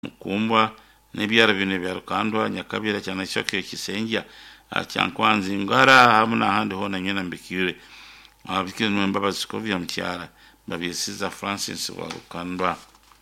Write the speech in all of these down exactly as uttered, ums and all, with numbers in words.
kumbwa nebyara bine byarukandwa nyakabira cyane cyoke kisengia cyankwanzi ngara hamuna handi hona nyena mbikire abikire n'imbabazi sikovya mtyara babisiza Francis wa rukandwa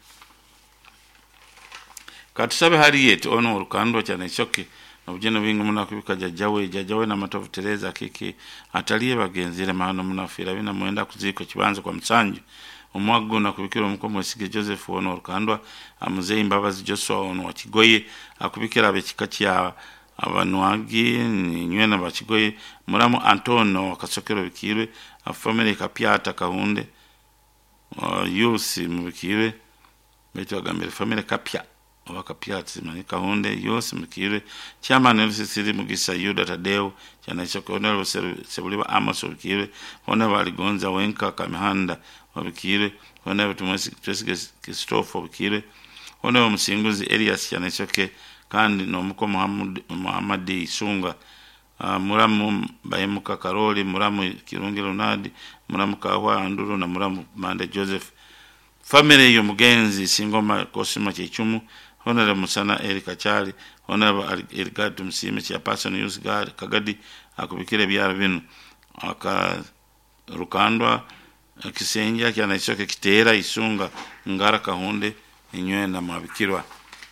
katusabe Harriet ono rukandwa cyane cyoke nobugeno bingi muna kubika jajawe jajawe na matovu Tereza kiki ataliye bagenzire mahano munafira bina muenda kuziko kibanza kwa msanju umwago na kubikira umuko mwesige Joseph ono rukandwa amuzeyi imbabazi Joshua ono wakigoye akubikira abekikachi ya abanwagi nywena bakigoye muramu Antono wakasokero bikirwe afamily kapyata kahunde uh, yusi mubikirwe beto agambere family kapya wakapyata mani kahunde yusi mubikirwe chairman L C C Mugisa Yuda Tadeo cyane cyokonero sebuliba Amos bikirwe hona baligonza wenka kamihanda wabikire hona tumwesi Christopher bikire hona umusinguzi Elias cyane cyoke kandi no muko Muhammad Muhammad Isunga uh, muramu bayemuka Karoli muramu Kirungi Ronald muramu Kahwa Anduru na muramu Mande Joseph family yo mugenzi Singoma Kosima Chichumu hona le musana Erika Chali hona Erigadu Msime cha person use guard kagadi akubikire byara binu aka rukandwa kisenja cyane cyoke kitera Isunga ngara kahunde inywena mabikirwa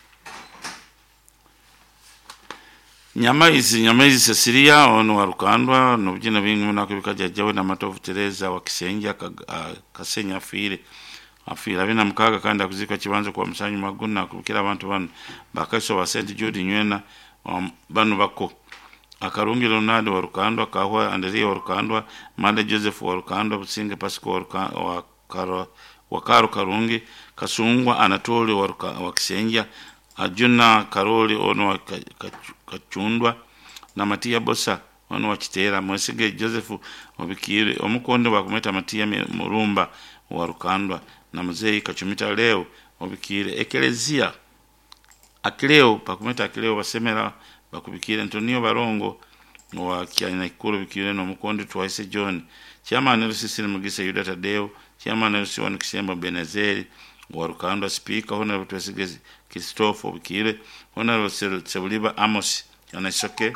nyama izi nyama izi Cecilia ono warukandwa nobugina bingi muna kubika jajawe na matovu Tereza wa kisenja kasenya afire afira bina mukaga kandi akuzika kibanza kwa msanyu maguna kubikira abantu bano bakaso ba Saint Jude nywena um, banu bako akarungi Ronald warukandwa Kahwa Andrea warukandwa Mande Joseph warukandwa Businge Pasco warukandwa Karo Wakaro Karungi Kasungwa Anatoli wa kisenja Ajuna Karoli ono kachundwa na Matia Bosa ono wakitera mwesige Joseph obikire omukondo bakumeta Matia Murumba warukandwa na muzei kachumita leo obikire ekelezia akileo bakumeta akileo basemera bakubikire Antonio Barongo wa kiana ikuru bikire no mukondo Twice John chairman L C C Mugisa Yuda Tadeo chairman L C C Kisemba Benezeri warukandwa speaker hona butwesigezi Christopher bikire hona sebuliba Amos yanasoke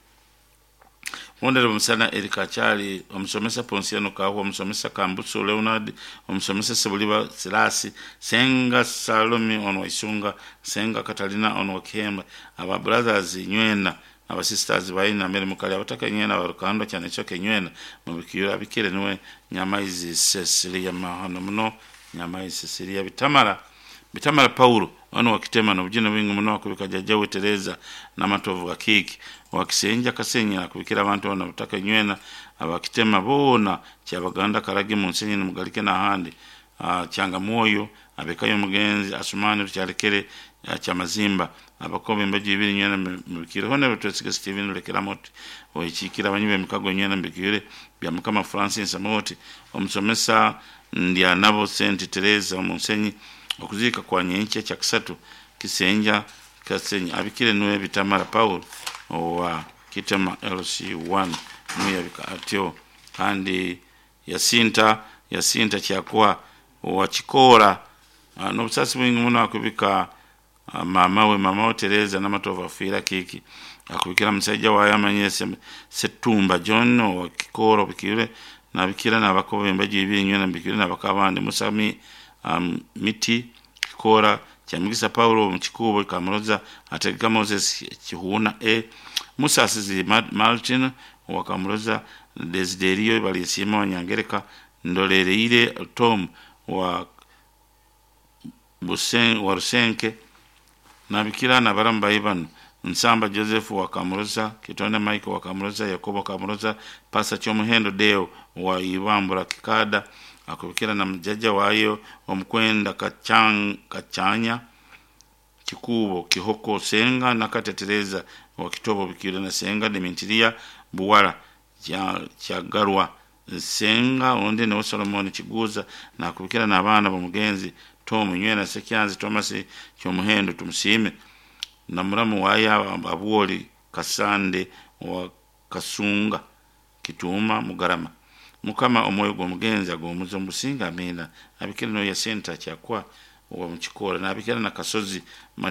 hona musana Erika Chali omusomesa Ponsiano Kahwa omusomesa Kambuso Leonard omusomesa sebuliba Silasi Senga Salomi ono Isunga Senga Katalina ono Kemba aba brothers nywena aba sisters bayina mere mukali abataka nywena warukandwa cyane cyoke nywena mubikira bikire niwe nyama izi Cecilia mahano muno nyama izi Cecilia bitamara bitamara Paulo ono wakitema no bugino bingi muno akubika jajawe Tereza na matovu akiki wakisenja kasenya kubikira abantu bana butaka nywena abakitema bona cyabaganda karage munsenyi mugalike na handi uh, cyanga moyo abekayo mugenzi Asumani rucyarekere cya mazimba abakobe mbaje ibiri nywena mubikira hone butwesige Steven Lekeramoti oyikikira abanywe mikago nywena mbikire bya mukama Francis Amoti omusomesa ndia nabo Saint Teresa omunsenyi okuzika kwa nyenche cha kisatu kisenja kasenya abikire nuwe bitamara Paul wa kitama L C one nuye bikatyo kandi yasinta yasinta cyakwa wa chikora uh, no busasi bingi muno akubika uh, mama we mama Tereza na matova fira kiki akubikira musajja wa yamanyese Setumba John wa kikoro bikire na bikira na bakobe mbaje ibiri nywena bikire na bakabande musami um, miti kora cyamigisa Paulo mukikubo kamuroza ategeka Moses kihuna e musasizi Martin wakamuroza Desiderio bali sima nyangereka ndolereire Tom wa Busen warusenke nabikira na baramba ibano Nsamba Joseph wakamuroza Kitone Michael wakamuroza Yakobo wakamuroza Pasa Chomuhendo Deo wa Ibambura Kikada akubikira na mjaja wayo omkwenda kachang kachanya kikubo kihoko Senga na Tereza wa kitobo bikira na Senga Dementia Buwara ya chagarwa Senga onde no Solomon Kiguza na akubikira na abana bamugenzi Tom nywena Sekyanzi Thomas Chomuhendo tumusime na muramu waya abuoli Kasande wa Kasunga Kituma Mugarama mukama omoyo gwo mugenzi agomuzo musinga amina abikire no ya center cyakwa wa mchikola nabikira na kasozi